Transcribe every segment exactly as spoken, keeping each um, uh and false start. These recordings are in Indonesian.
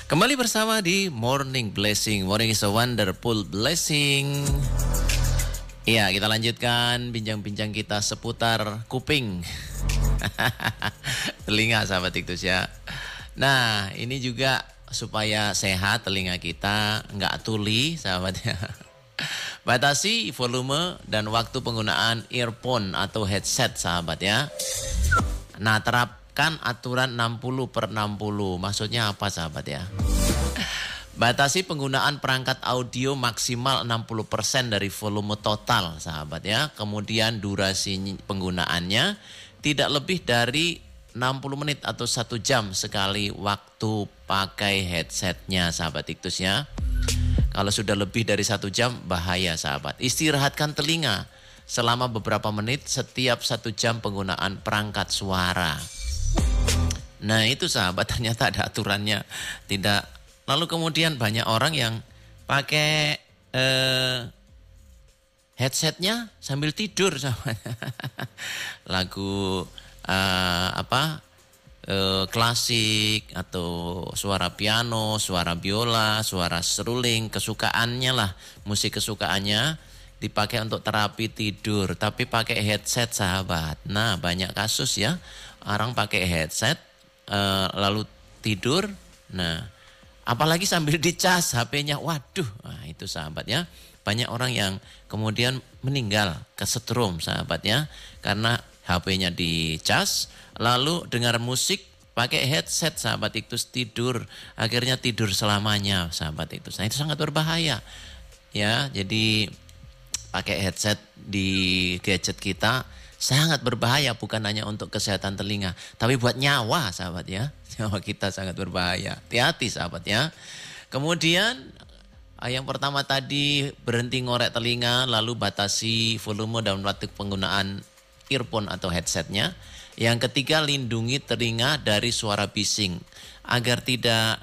Kembali bersama di Morning Blessing. Morning is a wonderful blessing. Iya, kita lanjutkan bincang-bincang kita seputar kuping. Telinga sahabat Iktus ya. Nah, ini juga supaya sehat telinga kita, nggak tuli sahabat ya. Batasi volume dan waktu penggunaan earphone atau headset sahabat ya. Nah, terapkan aturan enam puluh per enam puluh. Maksudnya apa sahabat ya? Batasi penggunaan perangkat audio maksimal enam puluh persen dari volume total sahabat ya. Kemudian durasi penggunaannya tidak lebih dari enam puluh menit atau satu jam sekali waktu pakai headsetnya sahabat Iktus ya. Kalau sudah lebih dari satu jam bahaya sahabat. Istirahatkan telinga selama beberapa menit setiap satu jam penggunaan perangkat suara. Nah itu sahabat, ternyata ada aturannya. Tidak. Lalu kemudian banyak orang yang pakai eh, headsetnya sambil tidur sahabat. Lagu eh, apa eh, klasik atau suara piano, suara biola, suara seruling, kesukaannya lah, musik kesukaannya dipakai untuk terapi tidur, tapi pakai headset sahabat. Nah banyak kasus ya, orang pakai headset uh, lalu tidur. Nah apalagi sambil dicas H P-nya, waduh, nah, itu sahabat ya. Banyak orang yang kemudian meninggal kesetrum sahabat ya, karena H P-nya dicas, lalu dengar musik pakai headset sahabat Iktus, tidur, akhirnya tidur selamanya sahabat Iktus. Nah itu sangat berbahaya ya, jadi pakai headset di gadget kita sangat berbahaya, bukan hanya untuk kesehatan telinga, tapi buat nyawa sahabat ya. Nyawa kita sangat berbahaya. Hati-hati sahabat ya. Kemudian yang pertama tadi berhenti ngorek telinga, lalu batasi volume dan waktu penggunaan earphone atau headsetnya. Yang ketiga, lindungi telinga dari suara bising agar tidak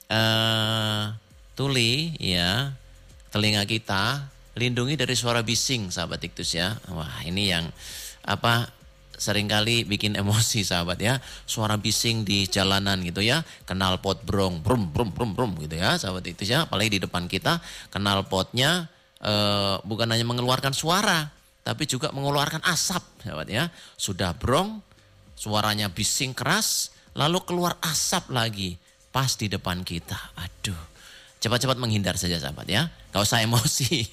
uh, tuli ya telinga kita. Lindungi dari suara bising sahabat Iktus ya. Wah ini yang apa seringkali bikin emosi sahabat ya. Suara bising di jalanan gitu ya. Knalpot brong brum brum brum brum gitu ya sahabat Iktus ya. Apalagi di depan kita knalpotnya eh, bukan hanya mengeluarkan suara, tapi juga mengeluarkan asap sahabat ya. Sudah brong, suaranya bising keras, lalu keluar asap lagi pas di depan kita. Aduh. Cepat-cepat menghindar saja sahabat ya. Gak usah emosi.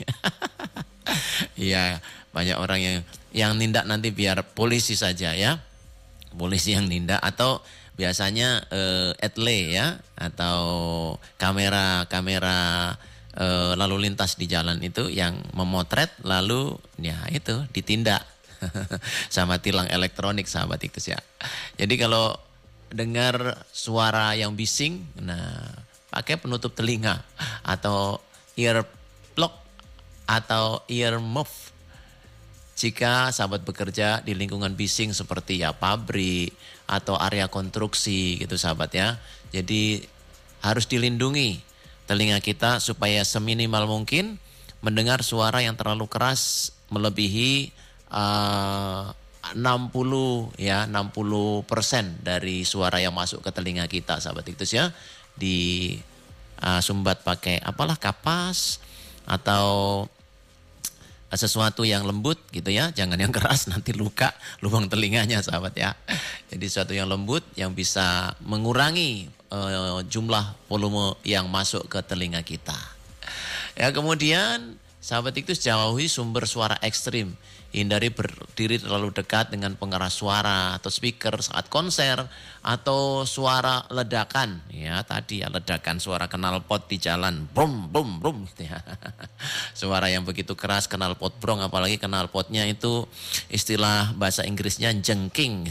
Iya, banyak orang yang yang nindak nanti biar polisi saja ya. Polisi yang nindak, atau biasanya eh, etle ya, atau kamera-kamera eh, lalu lintas di jalan itu yang memotret, lalu ya itu ditindak sama tilang elektronik sahabat Iktus ya. Jadi kalau dengar suara yang bising, nah pakai penutup telinga atau ear plug atau ear muff. Jika sahabat bekerja di lingkungan bising seperti ya pabrik atau area konstruksi gitu sahabat ya. Jadi harus dilindungi telinga kita supaya seminimal mungkin mendengar suara yang terlalu keras melebihi uh, enam puluh ya enam puluh persen dari suara yang masuk ke telinga kita sahabat Iktus ya. Di uh, sumbat pakai apalah kapas atau uh, sesuatu yang lembut gitu ya, jangan yang keras nanti luka lubang telinganya sahabat ya. Jadi sesuatu yang lembut yang bisa mengurangi uh, jumlah volume yang masuk ke telinga kita. Ya kemudian sahabat itu jauhi sumber suara ekstrim. Hindari berdiri terlalu dekat dengan pengeras suara atau speaker saat konser atau suara ledakan. Ya tadi ya ledakan suara knalpot di jalan. Brum, brum, brum. Gitu ya. Suara yang begitu keras knalpot brong, apalagi knalpotnya itu istilah bahasa Inggrisnya jengking.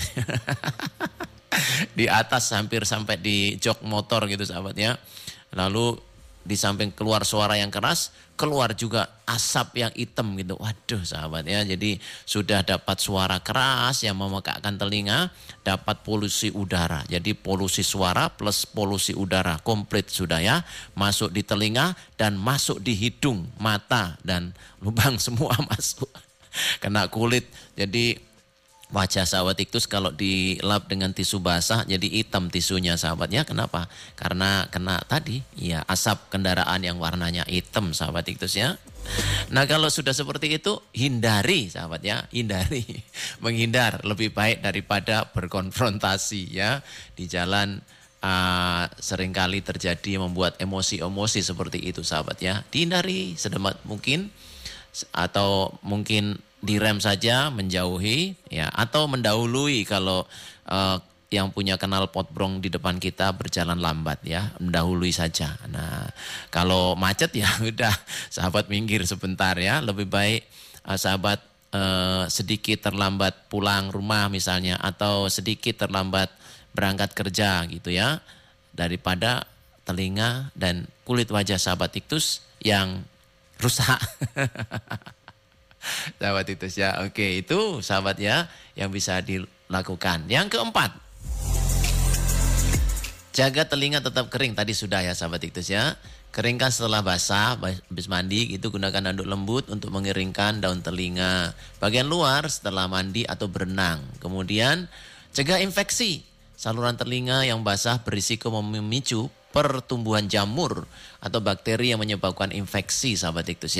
Di atas hampir sampai di jok motor gitu sahabat ya. Lalu di samping keluar suara yang keras, keluar juga asap yang hitam gitu. Waduh sahabat ya, jadi sudah dapat suara keras yang memekakkan telinga, dapat polusi udara. Jadi polusi suara plus polusi udara komplit sudah ya, masuk di telinga dan masuk di hidung, mata dan lubang semua masuk. Kena kulit. Jadi Wajah sahabat iktus kalau dilap dengan tisu basah jadi hitam tisunya sahabat ya. Kenapa? Karena kena tadi ya asap kendaraan yang warnanya hitam sahabat iktus ya. Nah kalau sudah seperti itu hindari sahabat ya, hindari. Menghindar lebih baik daripada berkonfrontasi ya. Di jalan uh, seringkali terjadi membuat emosi-emosi seperti itu sahabat ya. Dihindari sedemat mungkin atau mungkin direm saja, menjauhi ya, atau mendahului kalau uh, yang punya kenal potbrong di depan kita berjalan lambat ya, mendahului saja. Nah, kalau macet ya udah sahabat minggir sebentar ya, lebih baik uh, sahabat uh, sedikit terlambat pulang rumah misalnya atau sedikit terlambat berangkat kerja gitu ya, daripada telinga dan kulit wajah sahabat iktus yang rusak. Sahabat iktus ya. Oke, itu sahabat ya yang bisa dilakukan. Yang keempat, jaga telinga tetap kering. Tadi sudah ya sahabat iktus ya. Keringkan setelah basah, habis mandi itu gunakan handuk lembut untuk mengeringkan daun telinga bagian luar setelah mandi atau berenang. Kemudian cegah infeksi. Saluran telinga yang basah berisiko memicu pertumbuhan jamur atau bakteri yang menyebabkan infeksi sahabat iktus ya.